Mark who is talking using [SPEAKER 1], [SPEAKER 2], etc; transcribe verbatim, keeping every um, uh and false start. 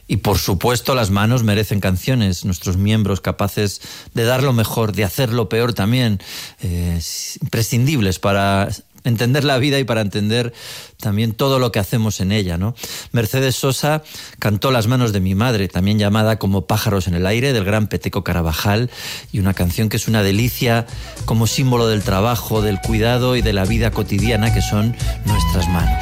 [SPEAKER 1] Y por supuesto las manos merecen canciones, nuestros miembros capaces de dar lo mejor, de hacer lo peor también, eh, imprescindibles para entender la vida y para entender también todo lo que hacemos en ella, ¿no? Mercedes Sosa cantó Las manos de mi madre, también llamada como Pájaros en el aire, del gran Peteco Carabajal, y una canción que es una delicia como símbolo del trabajo, del cuidado y de la vida cotidiana que son nuestras manos.